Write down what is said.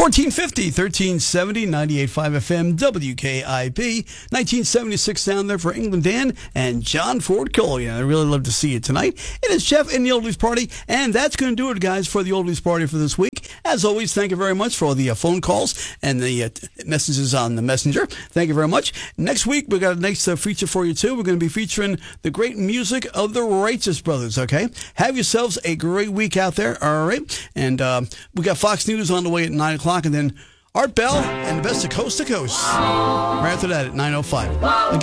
1450, 1370, 98.5 FM, WKIP, 1976 down there for England Dan and John Ford Collier. I really love to see you tonight. It is Jeff in the Oldies Party, and that's going to do it, guys, for the Oldies Party for this week. As always, thank you very much for all the phone calls and the messages on the messenger. Thank you very much. Next week, we got a nice feature for you, too. We're going to be featuring the great music of the Righteous Brothers, okay? Have yourselves a great week out there, all right? And we got Fox News on the way at 9 o'clock, and then Art Bell and the best of Coast to Coast. Right after that at 9:05. Again,